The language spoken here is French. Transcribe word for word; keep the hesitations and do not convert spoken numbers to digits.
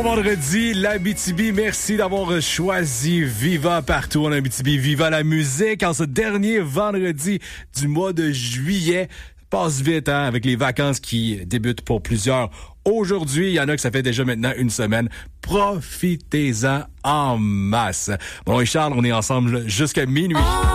Vendredi, l'Abitibi, merci d'avoir choisi Viva partout en Abitibi. Viva la musique en ce dernier vendredi du mois de juillet. Passe vite, hein, avec les vacances qui débutent pour plusieurs. Aujourd'hui, il y en a que ça fait déjà maintenant une semaine. Profitez-en en masse. Bon, et Charles, on est ensemble jusqu'à minuit.